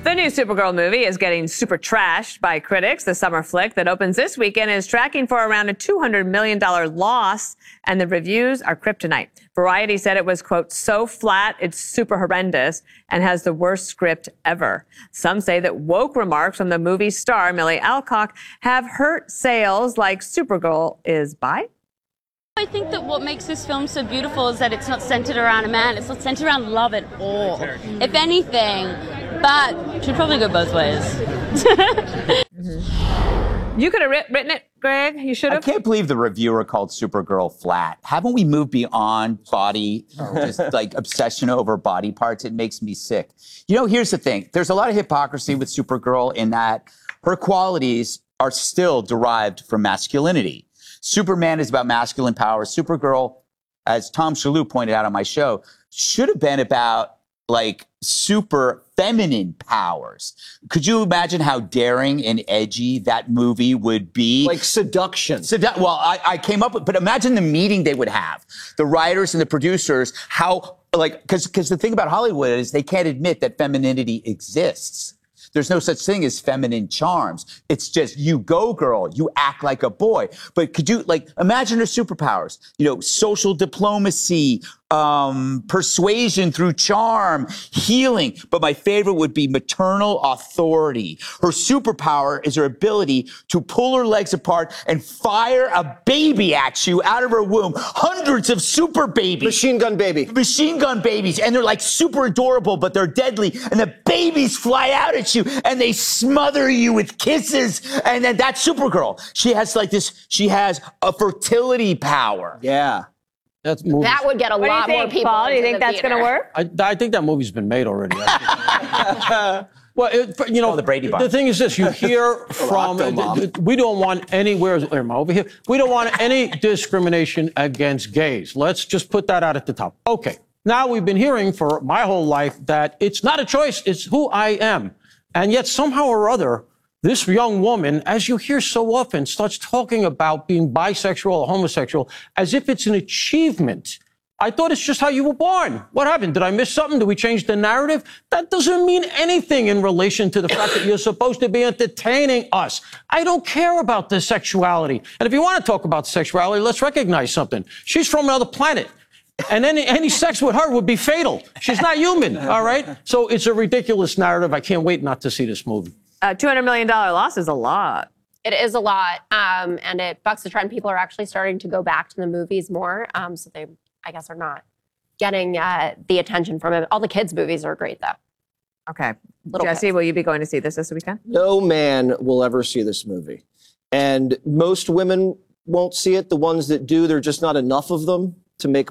The new Supergirl movie is getting super trashed by critics. The summer flick that opens this weekend is tracking for around a $200 million loss, and the reviews are kryptonite. Variety said it was, quote, so flat, it's super horrendous, and has the worst script ever. Some say that woke remarks from the movie star, Millie Alcock, have hurt sales like Supergirl is bi. I think that what makes this film so beautiful is that it's not centered around a man. It's not centered around love at all, if anything. But should probably go both ways. You could have written it, Greg. You should have. I can't believe the reviewer called Supergirl flat. Haven't we moved beyond body, just like obsession over body parts? It makes me sick. You know, here's the thing. There's a lot of hypocrisy with Supergirl in that her qualities are still derived from masculinity. Superman is about masculine power. Supergirl, as Tom Shalhoub pointed out on my show, should have been about like super feminine powers. Could you imagine how daring and edgy that movie would be? Like seduction. Well, I came up with, but imagine the meeting they would have. The writers and the producers, how, like, because the thing about Hollywood is they can't admit that femininity exists. There's no such thing as feminine charms. It's just, you go, girl. You act like a boy. But could you, like, imagine her superpowers? You know, social diplomacy, persuasion through charm, healing. But my favorite would be maternal authority. Her superpower is her ability to pull her legs apart and fire a baby at you out of her womb. Hundreds of super babies. Machine gun baby. Machine gun babies. And they're like super adorable, but they're deadly. And the babies fly out at you and they smother you with kisses. And then that's Supergirl. She has like this, she has a fertility power. Yeah. That would get a lot more people. Paul? Do you think that's going to work? I think that movie's been made already. Well, you know, the Brady Bunch. The thing is this: you hear from we don't want anywhere over here. We don't want any discrimination against gays. Let's just put that out at the top. Okay. Now we've been hearing for my whole life that it's not a choice; it's who I am, and yet somehow or other, this young woman, as you hear so often, starts talking about being bisexual or homosexual as if it's an achievement. I thought it's just how you were born. What happened? Did I miss something? Did we change the narrative? That doesn't mean anything in relation to the fact that you're supposed to be entertaining us. I don't care about the sexuality. And if you want to talk about sexuality, let's recognize something. She's from another planet. And any sex with her would be fatal. She's not human, all right? So it's a ridiculous narrative. I can't wait not to see this movie. $200 million loss is a lot. It is a lot, and it bucks the trend. People are actually starting to go back to the movies more, so they, I guess, are not getting the attention from it. All the kids' movies are great, though. Okay. Jesse, will you be going to see this weekend? No man will ever see this movie. And most women won't see it. The ones that do, there are just not enough of them to make